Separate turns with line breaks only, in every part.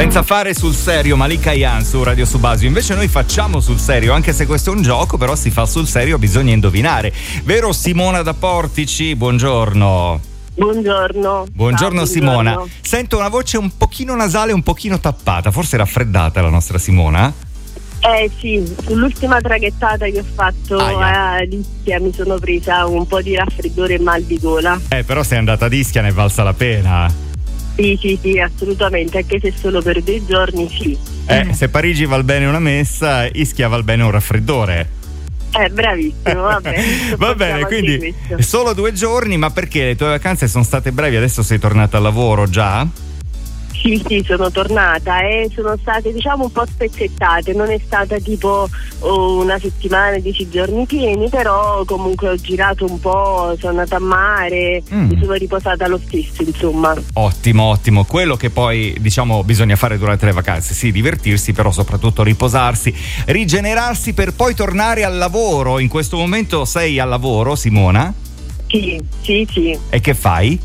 Senza fare sul serio Malika Yan su Radio Subasio. Invece noi facciamo sul serio, anche se questo è un gioco, però si fa sul serio, bisogna indovinare. Vero Simona da Portici? Buongiorno.
Buongiorno.
Buongiorno Simona.
Buongiorno.
Sento una voce un pochino nasale, un pochino tappata, forse raffreddata la nostra Simona?
Sì, sull'ultima traghettata che ho fatto a Ischia mi sono presa un po' di raffreddore e mal di gola.
Però sei andata ad Ischia, ne è valsa la pena.
Sì, assolutamente, anche se solo per 2 giorni, sì.
Se Parigi val bene una messa, Ischia val bene un raffreddore.
Bravissimo, va bene.
Va bene, quindi solo 2 giorni, ma perché le tue vacanze sono state brevi, adesso sei tornata al lavoro già?
Sì, sono tornata e sono state diciamo un po' spezzettate, non è stata tipo una settimana, 10 giorni pieni, però comunque ho girato un po', sono andata a mare, mi sono riposata lo stesso, insomma.
Ottimo, quello che poi diciamo bisogna fare durante le vacanze, sì, divertirsi, però soprattutto riposarsi, rigenerarsi per poi tornare al lavoro. In questo momento sei al lavoro, Simona?
Sì.
E che fai?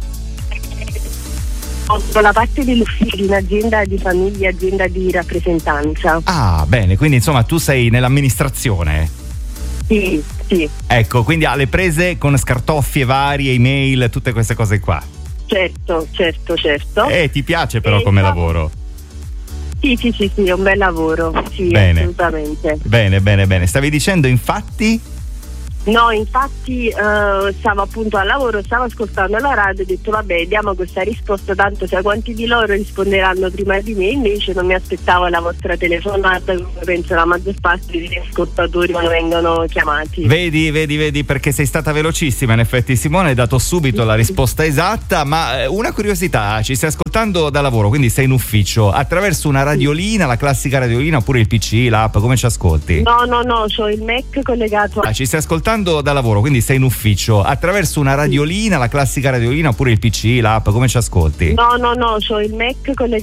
La parte dell'ufficio di un'azienda di famiglia, azienda di rappresentanza.
Ah, bene, quindi insomma tu sei nell'amministrazione.
Sì.
Ecco, quindi alle prese con scartoffie varie, email, tutte queste cose qua.
Certo.
Ti piace però come lavoro?
Sì, è un bel lavoro, sì,
bene.
Assolutamente.
Bene. Stavi dicendo infatti?
No, infatti stavo appunto al lavoro, stavo ascoltando la radio e ho detto vabbè, diamo questa risposta, tanto sai quanti di loro risponderanno prima di me, invece non mi aspettavo la vostra telefonata, come penso la maggior parte degli ascoltatori quando vengono chiamati.
Vedi, perché sei stata velocissima, in effetti Simone hai dato subito la risposta esatta, ma una curiosità, ci stai ascoltando da lavoro, quindi sei in ufficio, attraverso una radiolina, la classica radiolina oppure il PC, l'app, come ci ascolti?
No, c'ho il Mac collegato
ci stai ascoltando da lavoro, quindi sei in ufficio, attraverso una radiolina, la classica radiolina oppure il PC, l'app, come ci ascolti?
No, c'ho il Mac collegato